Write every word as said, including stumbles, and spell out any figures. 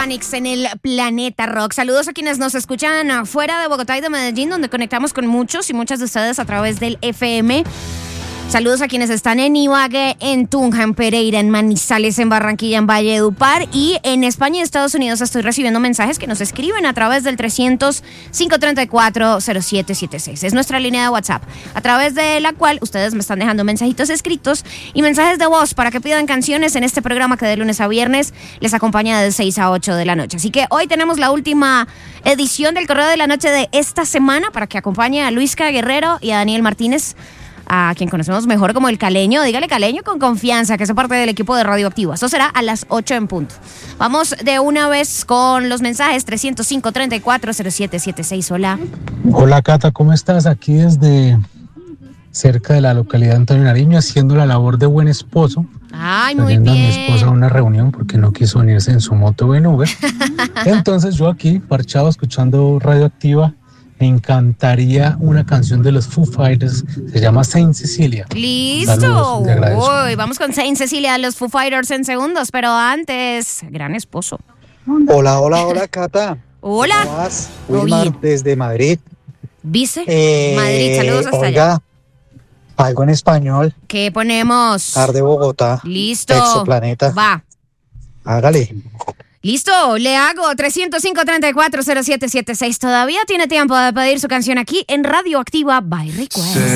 Stefanix en el Planeta Rock. Saludos a quienes nos escuchan fuera de Bogotá y de Medellín, donde conectamos con muchos y muchas de ustedes a través del F M. Saludos a quienes están en Ibagué, en Tunja, en Pereira, en Manizales, en Barranquilla, en Valledupar y en España y Estados Unidos. Estoy recibiendo mensajes que nos escriben a través del trescientos, cinco treinta y cuatro, cero siete siete seis. Es nuestra línea de WhatsApp, a través de la cual ustedes me están dejando mensajitos escritos y mensajes de voz para que pidan canciones en este programa que de lunes a viernes les acompaña de seis a ocho de la noche. Así que hoy tenemos la última edición del Correo de la Noche de esta semana para que acompañe a Luisca Guerrero y a Daniel Martínez, a quien conocemos mejor como el Caleño. Dígale Caleño con confianza, que es parte del equipo de Radioactiva. Eso será a las ocho en punto. Vamos de una vez con los mensajes. Trescientos cinco, treinta y cuatro, cero siete siete seis. Hola. Hola Cata, ¿cómo estás? Aquí desde cerca de la localidad de Antonio Nariño, haciendo la labor de buen esposo. Ay, muy Trayendo bien. a mi esposa a una reunión porque no quiso unirse en su moto en Uber. Entonces yo aquí, parchado, escuchando Radioactiva. Me encantaría una canción de los Foo Fighters, se llama Saint Cecilia. Listo. Saludos, te agradezco. Uy, vamos con Saint Cecilia, los Foo Fighters en segundos, pero antes, gran esposo. Hola, hola, hola, Cata. Hola. ¿Cómo vas? Muy Wilmar, bien. desde Madrid. ¿Vice? Eh, Madrid, saludos hasta oiga, allá. algo en español. ¿Qué ponemos? Tarde Bogotá. Listo. Exoplaneta. Va. Hágale. Listo, le hago trescientos cinco, treinta y cuatro, cero siete siete seis. Todavía tiene tiempo de pedir su canción aquí en Radioactiva by Request.